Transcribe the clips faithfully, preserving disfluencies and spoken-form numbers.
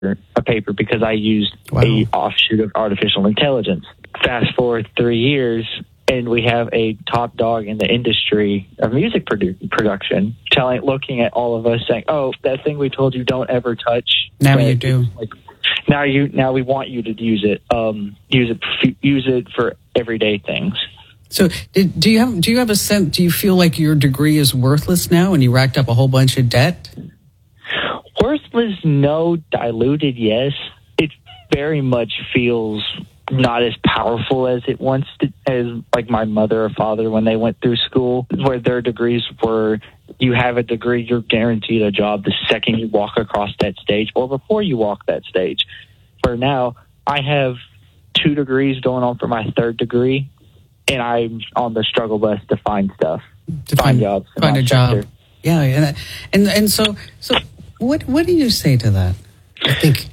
a paper because I used wow. a offshoot of artificial intelligence. Fast forward three years, and we have a top dog in the industry of music produ- production, telling, looking at all of us, saying, "Oh, that thing we told you don't ever touch." Now you do. Like, now you, now we want you to use it. Um, use it, use it for everyday things. So, did, do you have do you have a sense? Do you feel like your degree is worthless now, and you racked up a whole bunch of debt? Worthless, no. Diluted, yes. It very much feels not as powerful as it once did, as like my mother or father when they went through school, where their degrees were, you have a degree, you're guaranteed a job the second you walk across that stage or before you walk that stage. For now, I have two degrees going on for my third degree, and I'm on the struggle bus to find stuff, to find, find jobs, find a sector. job. Yeah, and and and so so. What what do you say to that? I think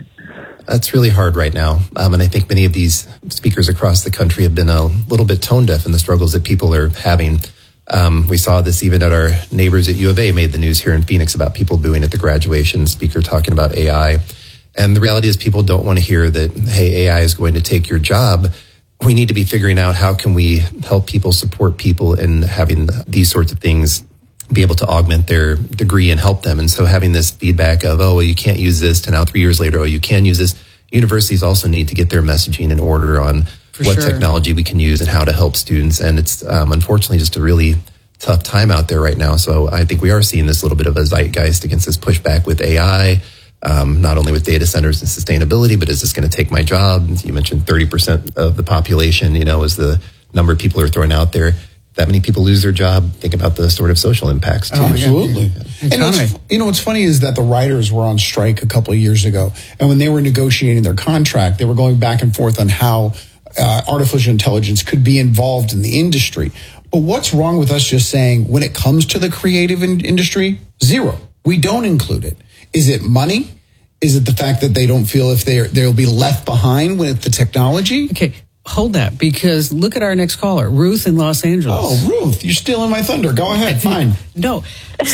that's really hard right now. Um, and I think many of these speakers across the country have been a little bit tone deaf in the struggles that people are having. Um, we saw this even at our neighbors at U of A made the news here in Phoenix about people booing at the graduation speaker talking about A I. And the reality is people don't want to hear that, hey, A I is going to take your job. We need to be figuring out how can we help people, support people in having these sorts of things be able to augment their degree and help them. And so having this feedback of, oh, well, you can't use this, to now three years later, oh, you can use this. Universities also need to get their messaging in order on For what sure. technology we can use and how to help students. And it's um, unfortunately just a really tough time out there right now. So I think we are seeing this little bit of a zeitgeist against this pushback with A I, um, not only with data centers and sustainability, but is this going to take my job? You mentioned thirty percent of the population, you know, is the number of people who are throwing out there. That many people lose their job, think about the sort of social impacts too. Oh, absolutely. And what's, you know, what's funny is that the writers were on strike a couple of years ago. And when they were negotiating their contract, they were going back and forth on how uh, artificial intelligence could be involved in the industry. But what's wrong with us just saying, when it comes to the creative in- industry, zero. We don't include it. Is it money? Is it the fact that they don't feel if they're, they'll be left behind with the technology? Okay. Hold that, because look at our next caller, Ruth in Los Angeles. Oh, Ruth, you're stealing my thunder. Go ahead, fine. No.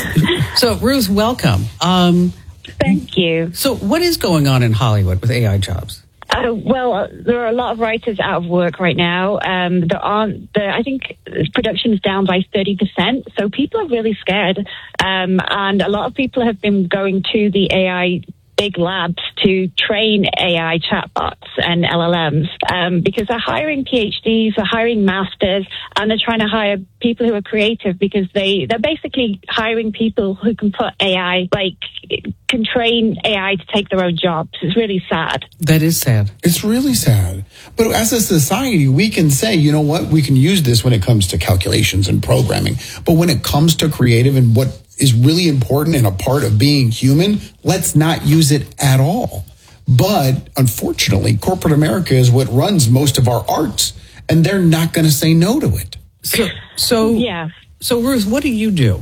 So, Ruth, welcome. Um, Thank you. So, what is going on in Hollywood with A I jobs? Uh, well, uh, there are a lot of writers out of work right now. Um, there aren't. There, I think production is down by thirty percent. So people are really scared, um, and a lot of people have been going to the A I big labs to train A I chatbots and L L Ms um, because they're hiring PhDs, they're hiring masters, and they're trying to hire people who are creative because they, they're basically hiring people who can put A I, like, can train A I to take their own jobs. It's really sad. That is sad. It's really sad. But as a society, we can say, you know what, we can use this when it comes to calculations and programming. But when it comes to creative and what is really important and a part of being human, let's not use it at all. But unfortunately, corporate America is what runs most of our arts, and they're not going to say no to it. So, so, yeah. So, Ruth, what do you do?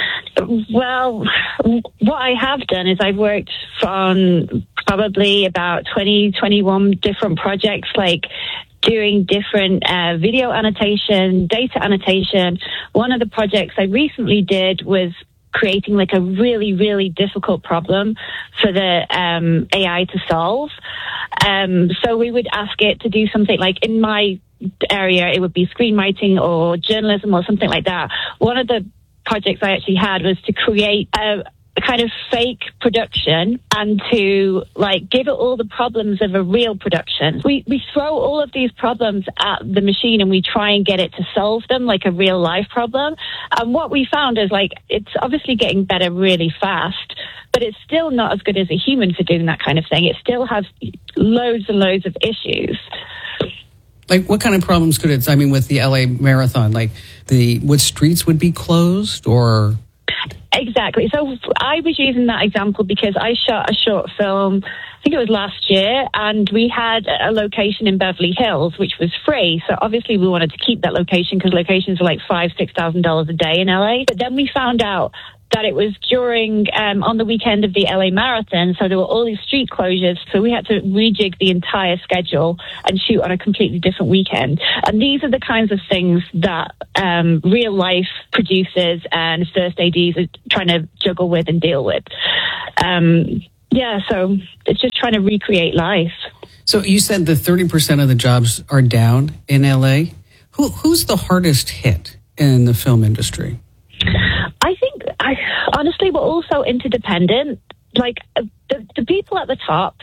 Well, what I have done is I've worked on probably about twenty, twenty-one different projects, like doing different uh, video annotation, data annotation. One of the projects I recently did was creating like a really, really difficult problem for the um, A I to solve. Um, so we would ask it to do something like, in my area, it would be screenwriting or journalism or something like that. One of the projects I actually had was to create a, a kind of fake production and to like give it all the problems of a real production. We we throw all of these problems at the machine and we try and get it to solve them like a real life problem. And what we found is like it's obviously getting better really fast, but it's still not as good as a human for doing that kind of thing. It still has loads and loads of issues. Like, what kind of problems could it, I mean, with the L A Marathon, like the, what streets would be closed or? Exactly. So I was using that example because I shot a short film, I think it was last year, and we had a location in Beverly Hills, which was free. So obviously we wanted to keep that location because locations are like five, six thousand dollars a day in L A. But then we found out that it was during, um, on the weekend of the L A Marathon, so there were all these street closures, so we had to rejig the entire schedule and shoot on a completely different weekend. And these are the kinds of things that um, real-life producers and first A Ds are trying to juggle with and deal with. Um, yeah, so it's just trying to recreate life. So you said the thirty percent of the jobs are down in L A. Who, who's the hardest hit in the film industry? I think, I honestly, we're all so interdependent. Like, uh, the, the people at the top,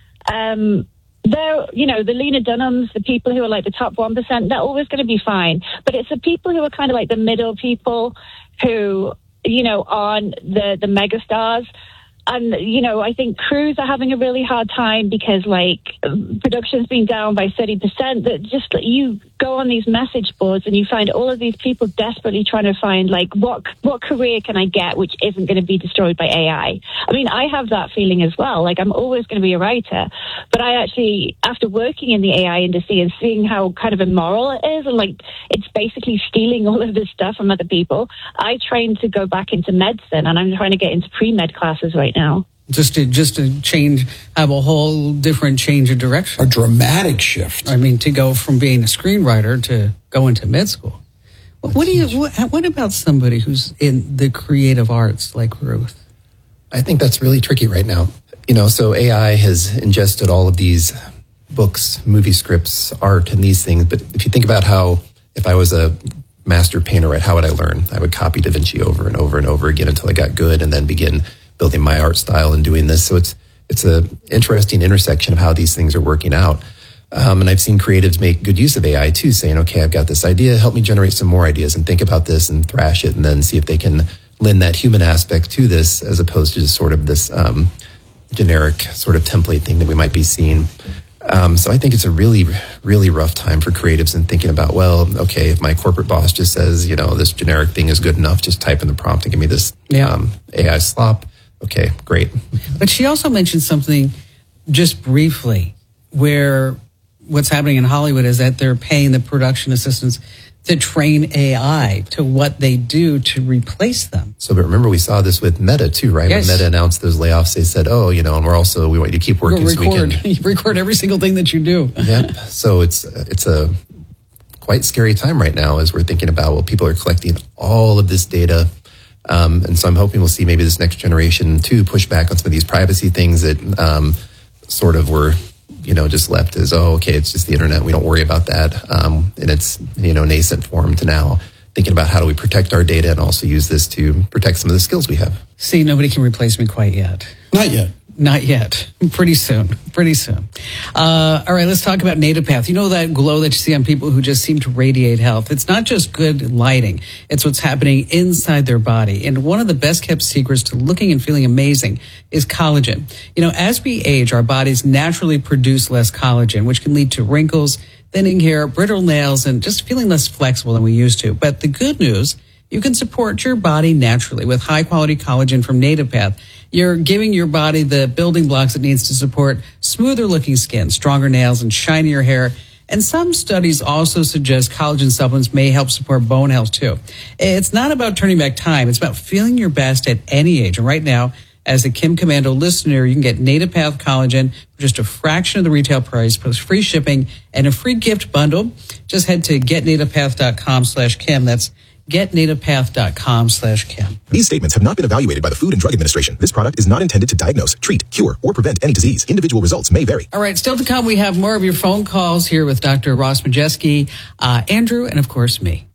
um, they're, you know, the Lena Dunhams, the people who are like the top one percent, they're always going to be fine. But it's the people who are kind of like the middle people who, you know, aren't the, the mega stars. And, you know, I think crews are having a really hard time because, like, production's been down by thirty percent. That just, you go on these message boards and you find all of these people desperately trying to find, like, what what career can I get which isn't going to be destroyed by A I? I mean, I have that feeling as well. Like, I'm always going to be a writer. But I actually, after working in the A I industry and seeing how kind of immoral it is, and, like, it's basically stealing all of this stuff from other people, I trained to go back into medicine, and I'm trying to get into pre-med classes right now. Just to just to change, have a whole different change of direction. A dramatic shift. I mean, to go from being a screenwriter to go into med school. What, what do you? What, what about somebody who's in the creative arts, like Ruth? I think that's really tricky right now. You know, so A I has ingested all of these books, movie scripts, art, and these things. But if you think about how, if I was a master painter, right, how would I learn? I would copy Da Vinci over and over and over again until I got good, and then begin building my art style and doing this. So it's it's a interesting intersection of how these things are working out. Um, and I've seen creatives make good use of A I too, saying, okay, I've got this idea, help me generate some more ideas and think about this and thrash it and then see if they can lend that human aspect to this as opposed to just sort of this um, generic sort of template thing that we might be seeing. Um, so I think it's a really, really rough time for creatives and thinking about, well, okay, if my corporate boss just says, you know, this generic thing is good enough, just type in the prompt and give me this yeah. um, A I slop. Okay, great. But she also mentioned something just briefly where what's happening in Hollywood is that they're paying the production assistants to train A I to what they do to replace them. So, but remember, we saw this with Meta too, right? Yes. When Meta announced those layoffs, they said, oh, you know, and we're also, we want you to keep working We'll record. so we can. You record every single thing that you do. Yep. So it's, it's a quite scary time right now as we're thinking about, well, people are collecting all of this data. Um, and so I'm hoping we'll see maybe this next generation too push back on some of these privacy things that um, sort of were, you know, just left as, oh, okay, it's just the internet. We don't worry about that. Um, in its, you know, nascent form to now thinking about how do we protect our data and also use this to protect some of the skills we have. See, nobody can replace me quite yet. Not yet. Not yet. Pretty soon. Pretty soon. Uh, all right, let's talk about NativePath. You know that glow that you see on people who just seem to radiate health? It's not just good lighting. It's what's happening inside their body. And one of the best kept secrets to looking and feeling amazing is collagen. You know, as we age, our bodies naturally produce less collagen, which can lead to wrinkles, thinning hair, brittle nails, and just feeling less flexible than we used to. But the good news, you can support your body naturally with high-quality collagen from NativePath. You're giving your body the building blocks it needs to support smoother-looking skin, stronger nails, and shinier hair. And some studies also suggest collagen supplements may help support bone health, too. It's not about turning back time. It's about feeling your best at any age. And right now, as a Kim Komando listener, you can get NativePath collagen for just a fraction of the retail price, plus free shipping and a free gift bundle. Just head to getnativepath.com slash Kim. That's getnativepath.com slash Kim. These statements have not been evaluated by the Food and Drug Administration. This product is not intended to diagnose, treat, cure, or prevent any disease. Individual results may vary. All right, still to come, we have more of your phone calls here with Doctor Ross Majeski, uh, Andrew, and of course me.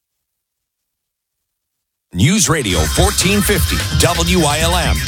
News Radio fourteen fifty W I L M.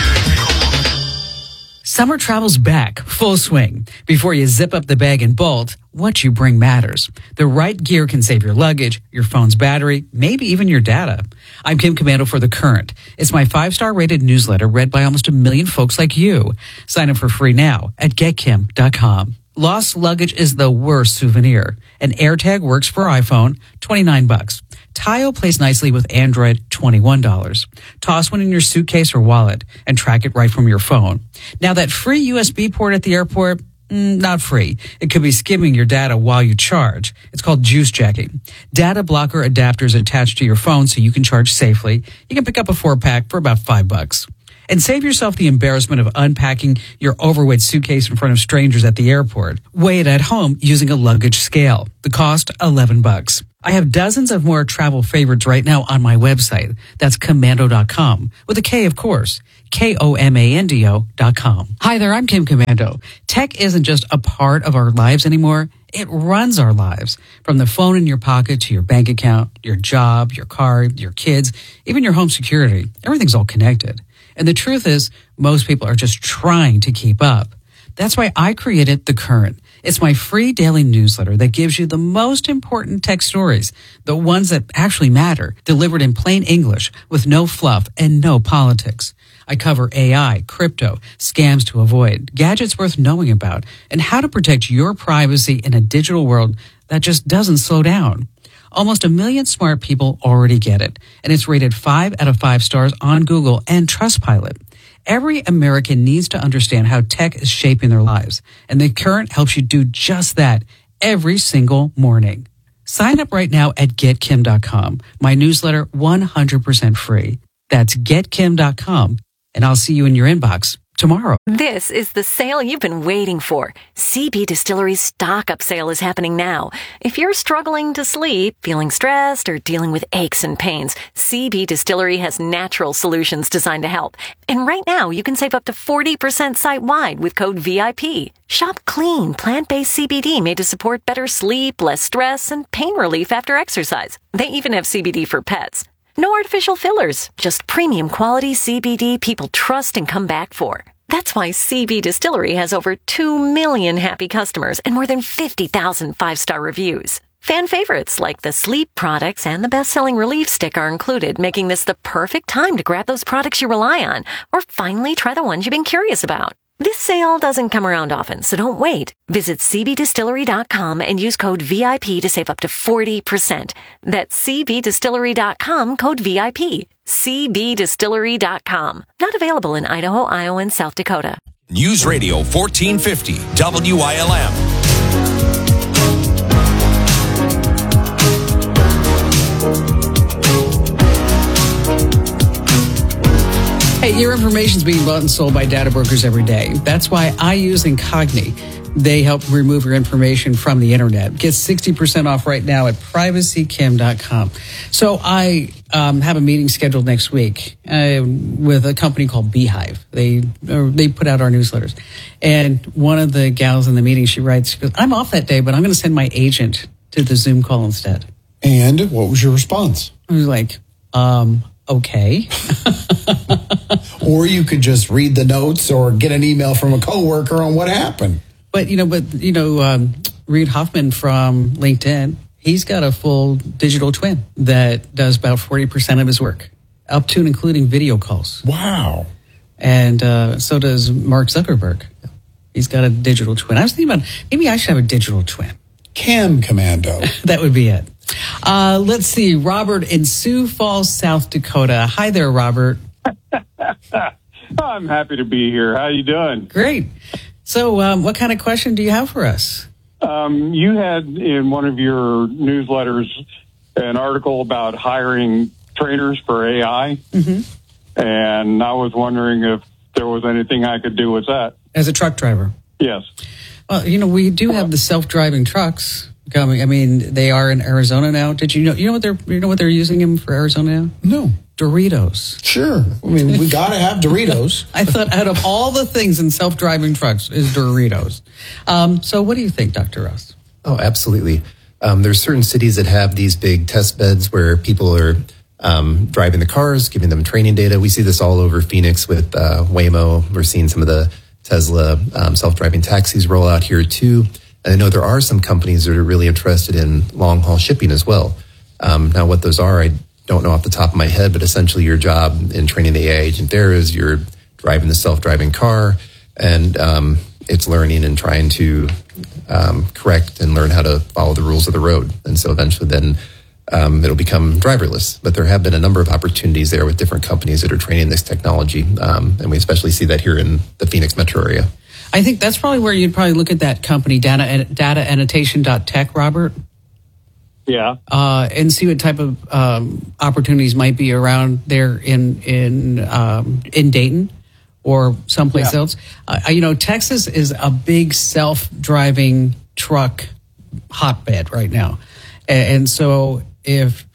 Summer travel's back, full swing. Before you zip up the bag and bolt, what you bring matters. The right gear can save your luggage, your phone's battery, maybe even your data. I'm Kim Komando for The Current. It's my five-star rated newsletter read by almost a million folks like you. Sign up for free now at get kim dot com. Lost luggage is the worst souvenir. An AirTag works for iPhone, twenty-nine bucks. Tile plays nicely with Android, twenty-one dollars. Toss one in your suitcase or wallet and track it right from your phone. Now that free U S B port at the airport, mm, not free. It could be skimming your data while you charge. It's called juice jacking. Data blocker adapters attached to your phone so you can charge safely. You can pick up a four pack for about five bucks. And save yourself the embarrassment of unpacking your overweight suitcase in front of strangers at the airport. Weigh it at home using a luggage scale. The cost, eleven bucks. I have dozens of more travel favorites right now on my website. That's komando dot com. With a K, of course. K O M A N D O dot com. Hi there, I'm Kim Komando. Tech isn't just a part of our lives anymore. It runs our lives. From the phone in your pocket to your bank account, your job, your car, your kids, even your home security. Everything's all connected. And the truth is, most people are just trying to keep up. That's why I created The Current. It's my free daily newsletter that gives you the most important tech stories, the ones that actually matter, delivered in plain English with no fluff and no politics. I cover A I, crypto, scams to avoid, gadgets worth knowing about, and how to protect your privacy in a digital world that just doesn't slow down. Almost a million smart people already get it, and it's rated five out of five stars on Google and Trustpilot. Every American needs to understand how tech is shaping their lives, and The Current helps you do just that every single morning. Sign up right now at get kim dot com. My newsletter, one hundred percent free. That's get kim dot com, and I'll see you in your inbox tomorrow. This is the sale you've been waiting for. C B Distillery's stock up sale is happening now. If you're struggling to sleep, feeling stressed, or dealing with aches and pains, C B Distillery has natural solutions designed to help. And right now, you can save up to forty percent site-wide with code V I P. Shop clean, plant-based C B D made to support better sleep, less stress, and pain relief after exercise. They even have C B D for pets. No artificial fillers, just premium quality C B D people trust and come back for. That's why C B Distillery has over two million happy customers and more than fifty thousand five-star reviews. Fan favorites like the sleep products and the best-selling relief stick are included, making this the perfect time to grab those products you rely on or finally try the ones you've been curious about. This sale doesn't come around often, so don't wait. Visit c b distillery dot com and use code V I P to save up to forty percent. That's c b distillery dot com, code V I P. c b distillery dot com. Not available in Idaho, Iowa, and South Dakota. News Radio fourteen fifty W I L M. Hey, your information is being bought and sold by data brokers every day. That's why I use Incogni. They help remove your information from the internet. Get sixty percent off right now at privacy kim dot com. So I um, have a meeting scheduled next week uh, with a company called Beehive. They uh, they put out our newsletters. And one of the gals in the meeting, she writes, she goes, I'm off that day, but I'm going to send my agent to the Zoom call instead. And what was your response? I was like, um... okay. Or you could just read the notes or get an email from a coworker on what happened. But, you know, but, you know, um, Reid Hoffman from LinkedIn, he's got a full digital twin that does about forty percent of his work, up to and including video calls. Wow. And uh, so does Mark Zuckerberg. He's got a digital twin. I was thinking about maybe I should have a digital twin. Cam Commando. That would be it. Uh, let's see. Robert in Sioux Falls, South Dakota. Hi there, Robert. I'm happy to be here. How you doing? Great. So um, what kind of question do you have for us? Um, you had in one of your newsletters an article about hiring trainers for A I. Mm-hmm. And I was wondering if there was anything I could do with that. As a truck driver? Yes. Well, you know, we do have the self-driving trucks coming. I mean, they are in Arizona now. Did you know? You know what they're? You know what they're using them for Arizona now? No. Doritos. Sure. I mean, we got to have Doritos. I thought out of all the things in self-driving trucks is Doritos. Um, so, what do you think, Doctor Ross? Oh, absolutely. Um, there's certain cities that have these big test beds where people are um, driving the cars, giving them training data. We see this all over Phoenix with uh, Waymo. We're seeing some of the Tesla um, self-driving taxis roll out here too. And I know there are some companies that are really interested in long-haul shipping as well. Um, now, what those are, I don't know off the top of my head, but essentially your job in training the A I agent there is you're driving the self-driving car, and um, it's learning and trying to um, correct and learn how to follow the rules of the road. And so eventually then um, it'll become driverless. But there have been a number of opportunities there with different companies that are training this technology. Um, and we especially see that here in the Phoenix metro area. I think that's probably where you'd probably look at that company, data, data annotation dot tech, Robert. Yeah. Uh, and see what type of um, opportunities might be around there in in um, in Dayton or someplace yeah. else. Uh, you know, Texas is a big self-driving truck hotbed right now, and, and so if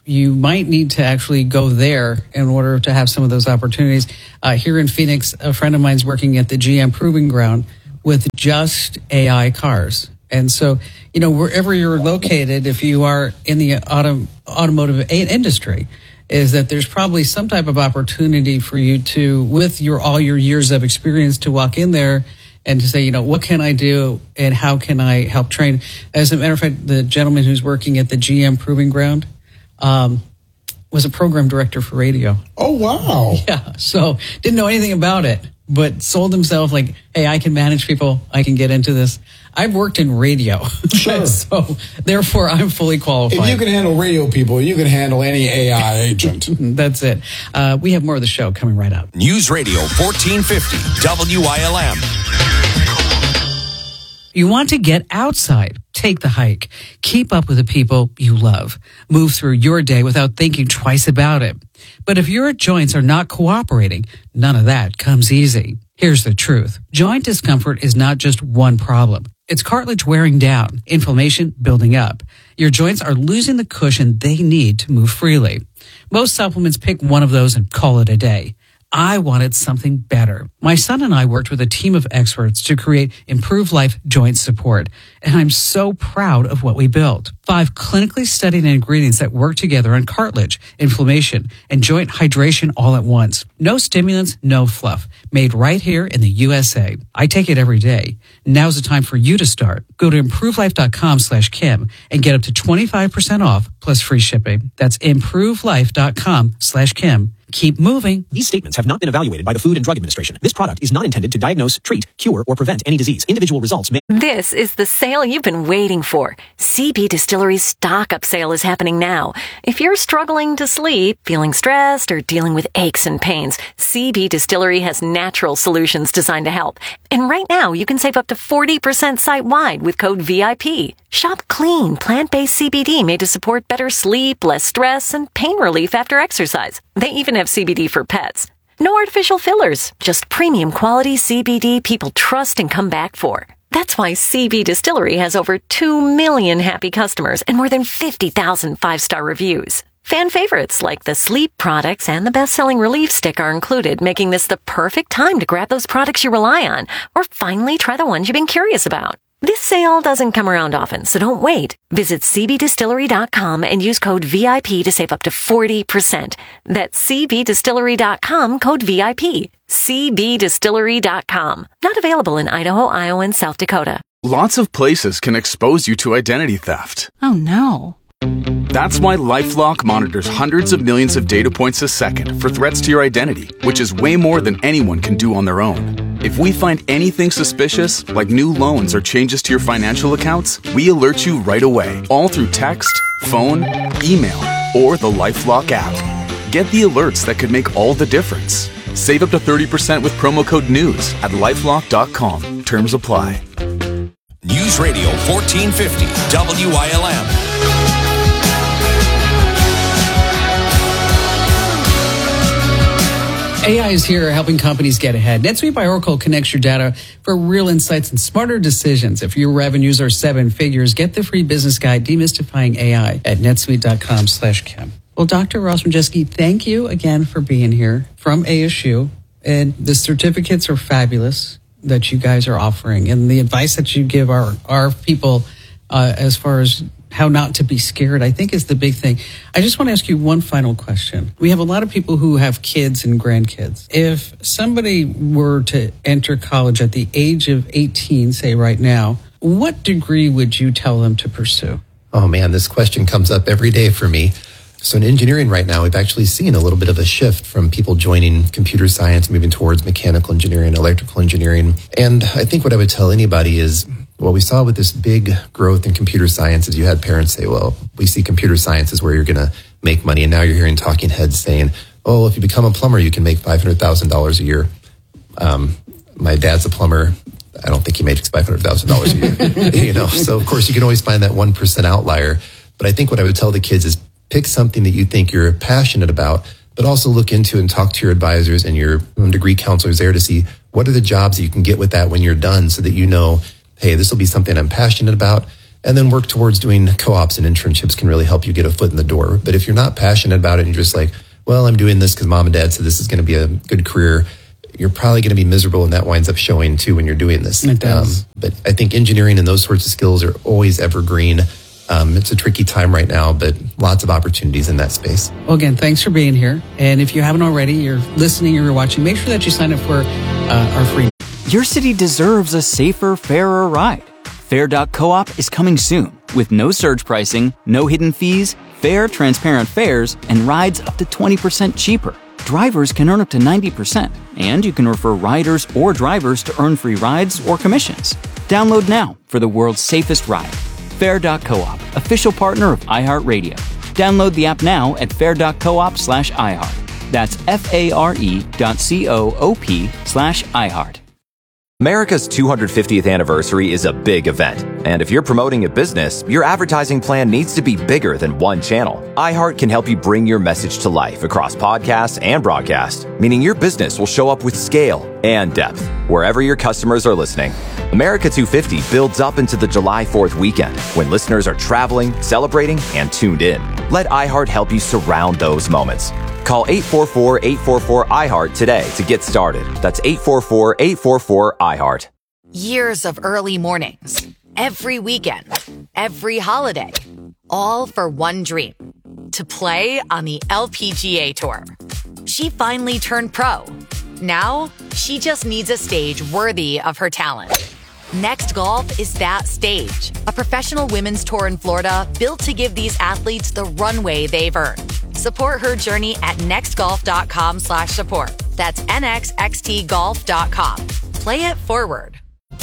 you might need to actually go there in order to have some of those opportunities. Uh, here in Phoenix, a friend of mine's working at the G M Proving Ground with just A I cars. And so, you know, wherever you're located, if you are in the auto, automotive industry, is that there's probably some type of opportunity for you to, with your all your years of experience, to walk in there and to say, you know, what can I do and how can I help train? As a matter of fact, the gentleman who's working at the G M Proving Ground um, was a program director for radio. Oh, wow. Yeah. So didn't know anything about it, but sold himself like, hey, I can manage people. I can get into this. I've worked in radio. Sure. So therefore, I'm fully qualified. If you can handle radio people, you can handle any A I agent. That's it. Uh, we have more of the show coming right up. News Radio fourteen fifty W I L M. You want to get outside. Take the hike. Keep up with the people you love. Move through your day without thinking twice about it. But if your joints are not cooperating, none of that comes easy. Here's the truth. Joint discomfort is not just one problem. It's cartilage wearing down, inflammation building up. Your joints are losing the cushion they need to move freely. Most supplements pick one of those and call it a day. I wanted something better. My son and I worked with a team of experts to create Improve Life Joint Support, and I'm so proud of what we built. Five clinically studied ingredients that work together on cartilage, inflammation, and joint hydration all at once. No stimulants, no fluff. Made right here in the U S A. I take it every day. Now's the time for you to start. Go to improvelife.com slash Kim and get up to twenty-five percent off plus free shipping. That's improvelife.com slash Kim. Keep moving. These statements have not been evaluated by the Food and Drug Administration. This product is not intended to diagnose, treat, cure, or prevent any disease. Individual results may... This is the sale you've been waiting for. C B Distillery's stock-up sale is happening now. If you're struggling to sleep, feeling stressed, or dealing with aches and pains, C B Distillery has natural solutions designed to help. And right now, you can save up to forty percent site-wide with code V I P. Shop clean, plant-based C B D made to support better sleep, less stress, and pain relief after exercise. They even have C B D for pets. No artificial fillers, just premium quality C B D people trust and come back for. That's why C B Distillery has over two million happy customers and more than fifty thousand five-star reviews. Fan favorites like the sleep products and the best-selling relief stick are included, making this the perfect time to grab those products you rely on or finally try the ones you've been curious about. This sale doesn't come around often, so don't wait. Visit c b distillery dot com and use code V I P to save up to forty percent. That's c b distillery dot com, code V I P. c b distillery dot com. Not available in Idaho, Iowa, and South Dakota. Lots of places can expose you to identity theft. Oh, no. That's why LifeLock monitors hundreds of millions of data points a second for threats to your identity, which is way more than anyone can do on their own. If we find anything suspicious, like new loans or changes to your financial accounts, we alert you right away, all through text, phone, email, or the LifeLock app. Get the alerts that could make all the difference. Save up to thirty percent with promo code NEWS at lifelock dot com. Terms apply. News Radio fourteen fifty W I L M. A I is here helping companies get ahead. NetSuite by Oracle connects your data for real insights and smarter decisions. If your revenues are seven figures, get the free business guide, Demystifying A I, at netsuite.com slash Kim. Well, Doctor Rosmajewski, thank you again for being here from A S U. And the certificates are fabulous that you guys are offering. And the advice that you give our, our people uh, as far as how not to be scared, I think is the big thing. I just want to ask you one final question. We have a lot of people who have kids and grandkids. If somebody were to enter college at the age of eighteen, say right now, what degree would you tell them to pursue? Oh man, this question comes up every day for me. So in engineering right now, we've actually seen a little bit of a shift from people joining computer science, moving towards mechanical engineering, electrical engineering. And I think what I would tell anybody is, what we saw with this big growth in computer science is you had parents say, well, we see computer science is where you're going to make money. And now you're hearing talking heads saying, oh, if you become a plumber, you can make five hundred thousand dollars a year. Um, my dad's a plumber. I don't think he makes five hundred thousand dollars a year. You know, so of course you can always find that one percent outlier. But I think what I would tell the kids is pick something that you think you're passionate about, but also look into and talk to your advisors and your degree counselors there to see what are the jobs that you can get with that when you're done so that you know, hey, this will be something I'm passionate about. and then work towards doing co-ops and internships can really help you get a foot in the door. But if you're not passionate about it and you're just like, well, I'm doing this because mom and dad said this is going to be a good career, you're probably going to be miserable, and that winds up showing too when you're doing this. It does. Um, but I think engineering and those sorts of skills are always evergreen. Um, it's a tricky time right now, but lots of opportunities in that space. Well, again, thanks for being here. And if you haven't already, you're listening or you're watching, make sure that you sign up for uh, our free. Your city deserves a safer, fairer ride. Fair dot coop is coming soon with no surge pricing, no hidden fees, fair, transparent fares, and rides up to twenty percent cheaper. Drivers can earn up to ninety percent, and you can refer riders or drivers to earn free rides or commissions. Download now for the world's safest ride. Fair dot coop, official partner of iHeartRadio. Download the app now at fair dot coop slash iHeart. That's F-A-R-E dot C-O-O-P slash iHeart. America's two hundred fiftieth anniversary is a big event, and if you're promoting a business, your advertising plan needs to be bigger than one channel. iHeart can help you bring your message to life across podcasts and broadcast, meaning your business will show up with scale and depth wherever your customers are listening. America two fifty builds up into the July fourth weekend when listeners are traveling, celebrating, and tuned in. Let iHeart help you surround those moments. Call eight four four, eight four four, I heart today to get started. That's eight four four, eight four four, I heart. Years of early mornings, every weekend, every holiday, all for one dream, to play on the L P G A Tour. She finally turned pro. Now, she just needs a stage worthy of her talent. Next Golf is that stage, a professional women's tour in Florida built to give these athletes the runway they've earned. Support her journey at nextgolf.com slash support. That's nxxtgolf.com. Play it forward.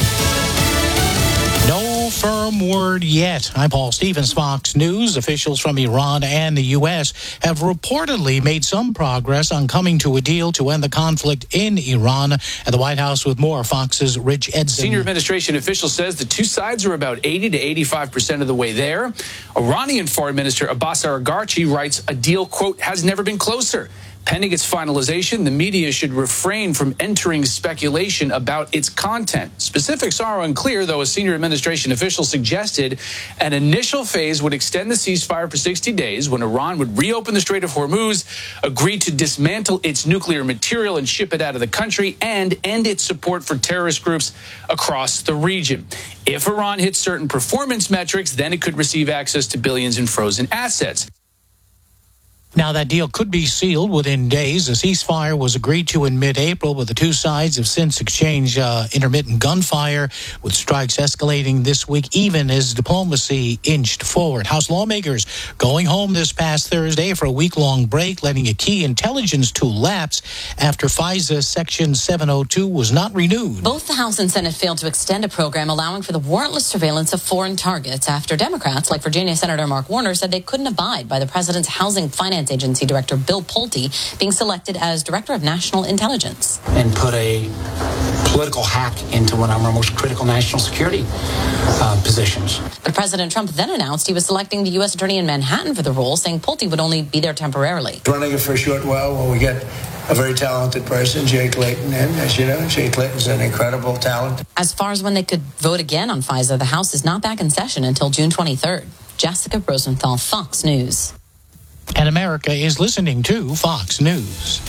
No firm word yet. I'm Paul Stevens, Fox News. Officials from Iran and the U S have reportedly made some progress on coming to a deal to end the conflict in Iran. At the White House with more, Fox's Rich Edson. Senior administration official says the two sides are about eighty to eighty-five percent of the way there. Iranian Foreign Minister Abbas Araghchi writes a deal, quote, has never been closer. Pending its finalization, the media should refrain from entering speculation about its content. Specifics are unclear, though a senior administration official suggested an initial phase would extend the ceasefire for sixty days when Iran would reopen the Strait of Hormuz, agree to dismantle its nuclear material and ship it out of the country, and end its support for terrorist groups across the region. If Iran hits certain performance metrics, then it could receive access to billions in frozen assets. Now, that deal could be sealed within days. A ceasefire was agreed to in mid-April, but the two sides have since exchanged uh, intermittent gunfire, with strikes escalating this week, even as diplomacy inched forward. House lawmakers going home this past Thursday for a week-long break, letting a key intelligence tool lapse after FISA Section seven oh two was not renewed. Both the House and Senate failed to extend a program allowing for the warrantless surveillance of foreign targets after Democrats, like Virginia Senator Mark Warner, said they couldn't abide by the president's Housing Finance Agency Director Bill Pulte being selected as Director of National Intelligence. And put a political hack into one of our most critical national security uh, positions. But President Trump then announced he was selecting the U S Attorney in Manhattan for the role, saying Pulte would only be there temporarily. Running it for a short while while we get a very talented person, Jay Clayton, in. As you know, Jay Clayton's an incredible talent. As far as when they could vote again on FISA, the House is not back in session until June twenty-third. Jessica Rosenthal, Fox News. And America is listening to Fox News.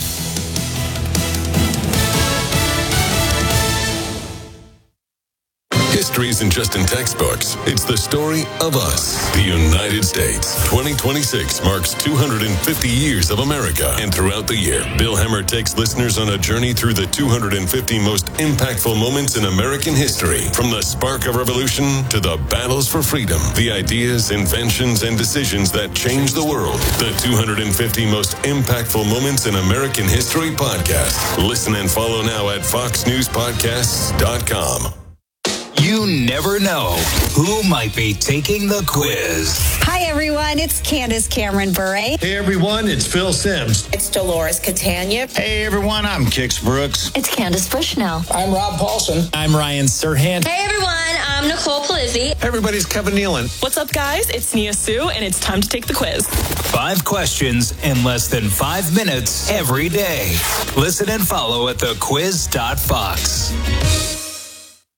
History isn't just in textbooks. It's the story of us, the United States. twenty twenty-six marks two hundred fifty years of America. And throughout the year, Bill Hemmer takes listeners on a journey through the two hundred fifty most impactful moments in American history. From the spark of revolution to the battles for freedom, the ideas, inventions, and decisions that changed the world. The two hundred fifty most impactful moments in American history podcast. Listen and follow now at fox news podcasts dot com. You never know who might be taking the quiz. Hi, everyone. It's Candace Cameron Bure. Hey, everyone. It's Phil Sims. It's Dolores Catania. Hey, everyone. I'm Kix Brooks. It's Candace Bushnell. I'm Rob Paulson. I'm Ryan Serhant. Hey, everyone. I'm Nicole Palizzi. Everybody's Kevin Nealon. What's up, guys? It's Nia Sue, and it's time to take the quiz. Five questions in less than five minutes every day. Listen and follow at the quiz dot fox.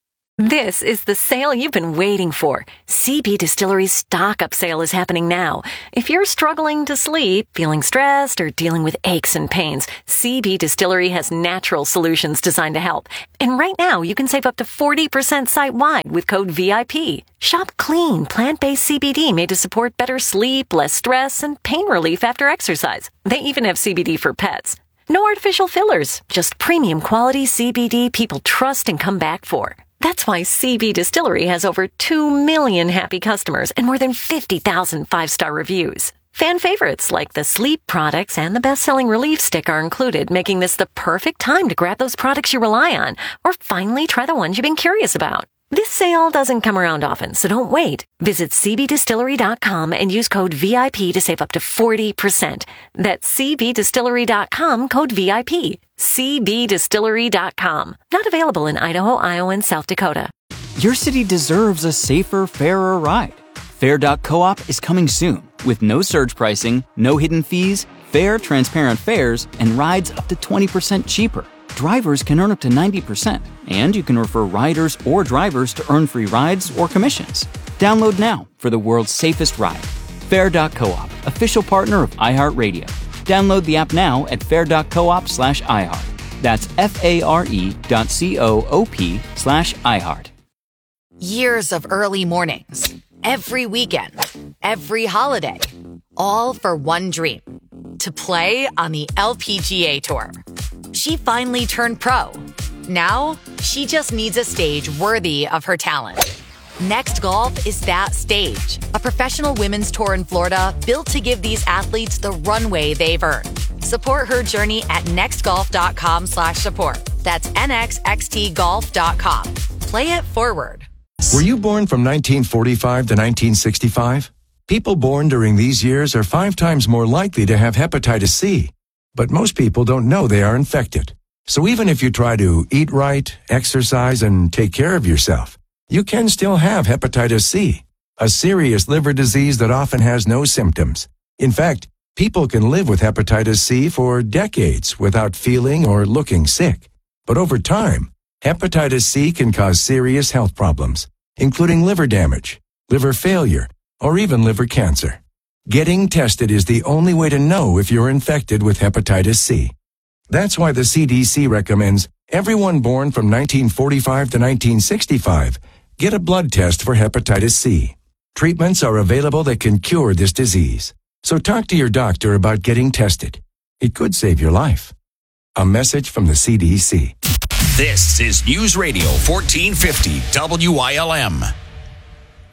This is the sale you've been waiting for. C B Distillery's stock-up sale is happening now. If you're struggling to sleep, feeling stressed, or dealing with aches and pains, C B Distillery has natural solutions designed to help. And right now, you can save up to forty percent site-wide with code V I P. Shop clean, plant-based C B D made to support better sleep, less stress, and pain relief after exercise. They even have C B D for pets. No artificial fillers, just premium quality C B D people trust and come back for. That's why C B Distillery has over two million happy customers and more than fifty thousand five-star reviews. Fan favorites like the sleep products and the best-selling relief stick are included, making this the perfect time to grab those products you rely on or finally try the ones you've been curious about. This sale doesn't come around often, so don't wait. Visit C B distillery dot com and use code V I P to save up to forty percent. That's C B distillery dot com, code V I P. C B distillery dot com. Not available in Idaho, Iowa, and South Dakota. Your city deserves a safer, fairer ride. Fair dot coop is coming soon with no surge pricing, no hidden fees, fair, transparent fares, and rides up to twenty percent cheaper. Drivers can earn up to ninety percent, and you can refer riders or drivers to earn free rides or commissions. Download now for the world's safest ride. Fair dot coop, official partner of iHeartRadio. Download the app now at fair dot coop slash iHeart. That's F-A-R-E dot C-O-O-P slash iHeart. Years of early mornings, every weekend, every holiday, all for one dream, to play on the L P G A Tour. She finally turned pro. Now, she just needs a stage worthy of her talent. Next Golf is that stage, a professional women's tour in Florida built to give these athletes the runway they've earned. Support her journey at nextgolf.com slash support. That's N X X T golf dot com. Play it forward. Were you born from nineteen forty-five to nineteen sixty-five? People born during these years are five times more likely to have hepatitis C. But most people don't know they are infected. So even if you try to eat right, exercise, and take care of yourself, you can still have hepatitis C, a serious liver disease that often has no symptoms. In fact, people can live with hepatitis C for decades without feeling or looking sick. But over time, hepatitis C can cause serious health problems, including liver damage, liver failure, or even liver cancer. Getting tested is the only way to know if you're infected with hepatitis C. That's why the C D C recommends everyone born from nineteen forty-five to nineteen sixty-five get a blood test for hepatitis C. Treatments are available that can cure this disease. So talk to your doctor about getting tested. It could save your life. A message from the C D C. This is News Radio fourteen fifty W I L M.